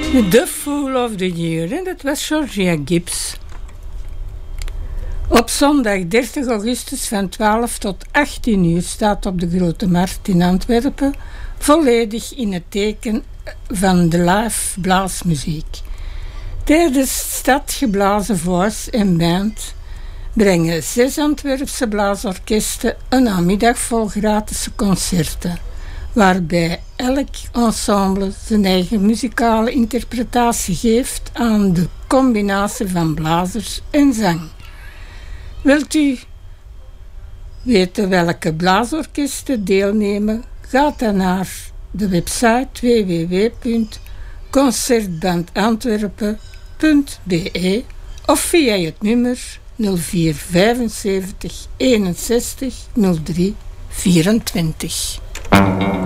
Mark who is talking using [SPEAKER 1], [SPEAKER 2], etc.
[SPEAKER 1] The Fool of the Year, en dat was Georgia Gibbs. Op zondag 30 augustus van 12 tot 18 uur staat op de Grote Markt in Antwerpen volledig in het teken van de live blaasmuziek. Tijdens Stadgeblazen Voice en Band brengen 6 Antwerpse blaasorkesten een namiddag vol gratis concerten, waarbij elk ensemble zijn eigen muzikale interpretatie geeft aan de combinatie van blazers en zang. Wilt u weten welke blaasorkesten deelnemen? Ga dan naar de website www.concertbandantwerpen.be of via het nummer 04 75 61 03 24.